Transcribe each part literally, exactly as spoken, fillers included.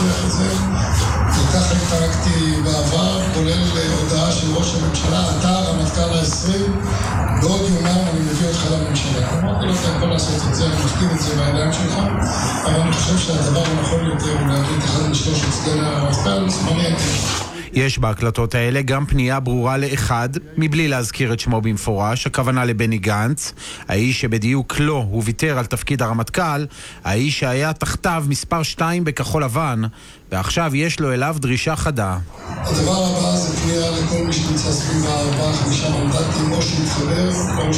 להוכיח את זה. וככה התערקתי בעבר, כולל הודעה של ראש הממשלה, אתה הרמטכ"ל העשרים, בעוד יומיים אני מביא אותך לממשלה. אמרתי לו, אתה יכול לעשות את זה, אני מפקיד את זה בידיים שלך, אבל אני חושב שהדבר הנכון יותר הוא להביא את אחד משלושת סגני הרמטכ"ל, זמני הקשר. יש בהקלטות האלה גם פנייה ברורה לאחד, מבלי להזכיר את שמו במפורש, הכוונה לבני גנץ, האיש שבדיוק לא הוא ויתר על תפקיד הרמטכ"ל, האיש שהיה תחתיו מספר שתיים בכחול לבן, ועכשיו יש לו אליו דרישה חדה. הדבר הבא זה פנייה לכל מי שנמצא סביב הארבעה חמישה מנדטים, או שיתחבר, או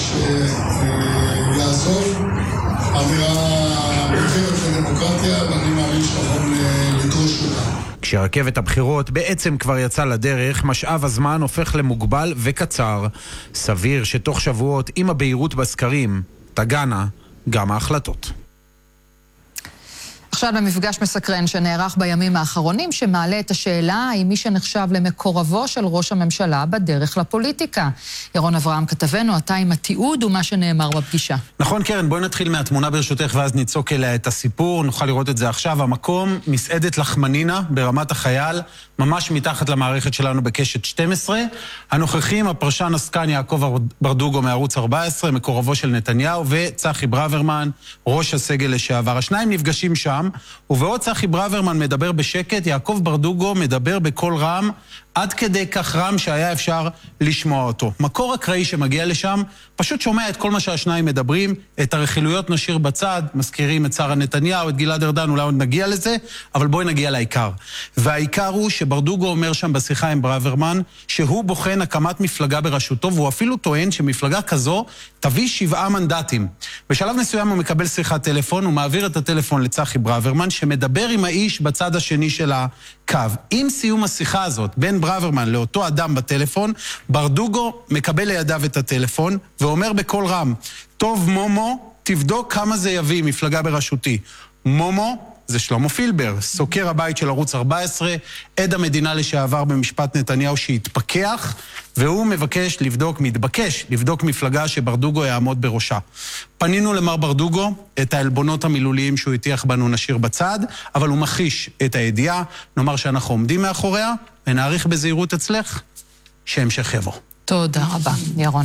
שיעזוב. אמירה מוכרת לדמוקרטיה, ואני מאמין שנכון לדרוש אותה. כשרכבת הבחירות בעצם כבר יצא לדרך, משאב הזמן הופך למוגבל וקצר. סביר שתוך שבועות עם הבהירות בסקרים תגענה גם ההחלטות. עכשיו למפגש מסקרן שנערך בימים האחרונים, שמעלה את השאלה האם מי שנחשב למקורבו של ראש הממשלה בדרך לפוליטיקה. ירון אברהם כתבנו, אתה עם התיעוד ומה שנאמר בפגישה. נכון קרן, בואי נתחיל מהתמונה ברשותך ואז ניצוק אליה את הסיפור, נוכל לראות את זה עכשיו. המקום, מסעדת לחמנינה ברמת החייל, ממש מתחת למערכת שלנו בקשת שתים עשרה. הנוכחים, הפרשן עסקן יעקב ברדוגו מערוץ ארבע עשרה, מקורבו של נתניהו, וצחי ברוורמן, ראש הסגל לשעבר. השניים נפגשים שם, ובעוד צחי ברוורמן מדבר בשקט, יעקב ברדוגו מדבר בקול רם, עד כדי כך רם שהיה אפשר לשמוע אותו. מקור אקראי שמגיע לשם, פשוט שומע את כל מה שהשניים מדברים, את הרכילויות נשאיר בצד, מזכירים את שרה נתניהו, את גלעד ארדן, אולי עוד נגיע לזה, אבל בואי נגיע לעיקר. והעיקר הוא שברדוגו אומר שם בשיחה עם ברוורמן, שהוא בוחן הקמת מפלגה בראשותו, והוא אפילו טוען שמפלגה כזו תביא שבעה מנדטים. בשלב מסוים הוא מקבל שיחת טלפון, הוא מעביר את הטלפון לצחי ברוורמן, שמדבר עם האיש בצד השני של הקו. עם סיום השיחה הזאת, בין ברוורמן לאותו אדם בטלפון, ברדוגו מקבל לידיו את הטלפון, ואומר בקול רם, טוב מומו, תבדוק כמה זה יביא מפלגה בראשותי. מומו זה שלמה פילבר, סוקר הבית של ערוץ ארבע עשרה, עד המדינה לשעבר במשפט נתניהו שהתפכח, והוא מבקש לבדוק, מתבקש לבדוק מפלגה שברדוגו יעמוד בראשה. פנינו למר ברדוגו, את העלבונות המילוליים שהוא הטיח בנו נשאיר בצד, אבל הוא מכחיש את הידיעה, נאמר שאנחנו עומדים מאחוריה, ונעריך בזהירות אצלך, שהמשך יבוא. תודה רבה, ירון.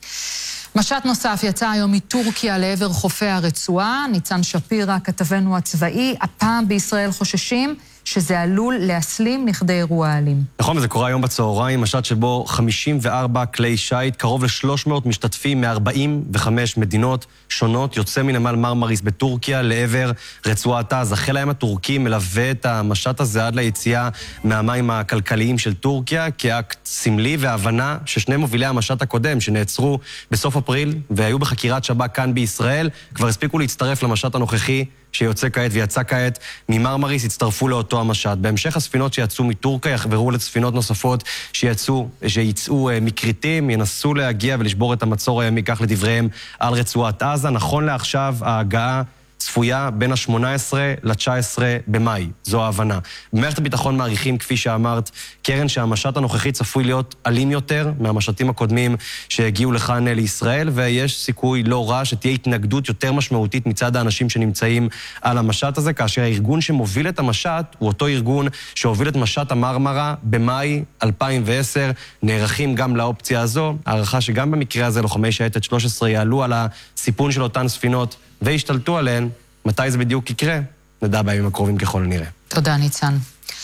משט נוסף יצא היום מטורקיה לעבר חופי הרצועה, ניצן שפירא, כתבנו הצבאי, הפעם בישראל חוששים שזה עלול להסלים לכדי אירוע אלים. נכון, וזה קורה היום בצהריים, משט שבו חמישים וארבע כלי שייט, קרוב ל-שלוש מאות משתתפים מ-ארבעים וחמש מדינות שונות, יוצא מנמל מרמריס בטורקיה לעבר רצועת עזה. חיל הים הטורקי מלווה את המשט הזה עד ליציאה מהמים הכלכליים של טורקיה, כאקט סמלי והבנה ששני מובילי המשט הקודם שנעצרו בסוף אפריל והיו בחקירת שב"כ כאן בישראל, כבר הספיקו להצטרף למשט הנוכחי שיוצא כעת ויצא כעת ממרמריס, הצטרפו לאותו המשט. בהמשך הספינות שיצאו מטורקיה יחברו לספינות נוספות שיצאו, שיצאו מקריטים, ינסו להגיע ולשבור את המצור הימי, כך לדבריהם, על רצועת עזה. נכון לעכשיו ההגעה צפויה בין ה-שמונה עשרה ל-תשע עשרה במאי, זו ההבנה. במערכת הביטחון מעריכים, כפי שאמרת, קרן שהמשט הנוכחי צפוי להיות אלים יותר מהמשטים הקודמים שהגיעו לכאן לישראל, ויש סיכוי לא רע שתהיה התנגדות יותר משמעותית מצד האנשים שנמצאים על המשט הזה, כאשר הארגון שמוביל את המשט הוא אותו ארגון שהוביל את משט המרמרה במאי אלפיים ועשר, נערכים גם לאופציה הזו, הערכה שגם במקרה הזה לוחמי שייטת שלוש עשרה יעלו על הסיפון של אותן ספינות והשתלטו עליהן. מתי זה בדיוק יקרה? נדע בימים הקרובים ככל הנראה. תודה ניצן.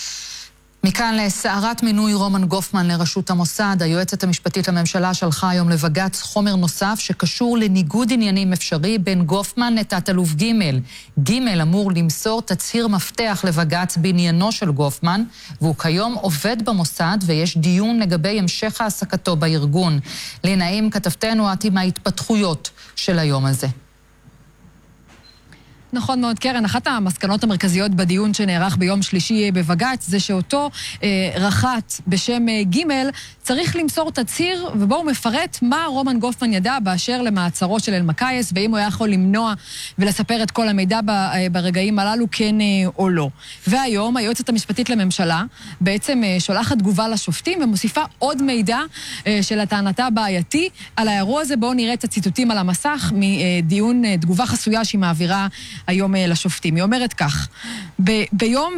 מכאן לסערת מינוי רומן גופמן לראשות המוסד, היועצת המשפטית לממשלה שלחה היום לבג"ץ חומר נוסף שקשור לניגוד עניינים אפשרי בין גופמן לתת-אלוף ג'. ג' אמור למסור תצהיר מפתח לבג"ץ בעניינו של גופמן, והוא כיום עובד במוסד ויש דיון לגבי המשך העסקתו בארגון. לנעים כתבתנו את עם ההתפתחויות של היום הזה. נכון מאוד, קרן. אחת המסקנות המרכזיות בדיון שנערך ביום שלישי בבג"ץ זה שאותו אה, רח"ט בשם אה, ג' צריך למסור תצהיר, ובו הוא מפרט מה רומן גופמן ידע באשר למעצרו של אלמקייס, ואם הוא היה יכול למנוע ולספר את כל המידע ב, אה, ברגעים הללו, כן אה, או לא. והיום היועצת המשפטית לממשלה בעצם אה, שולחת תגובה לשופטים ומוסיפה עוד מידע אה, של הטענתה בעייתי על האירוע הזה. בואו נראה את הציטוטים על המסך מדיון אה, תגובה חסויה שהיא מעבירה היום לשופטים. היא אומרת כך, ב- ביום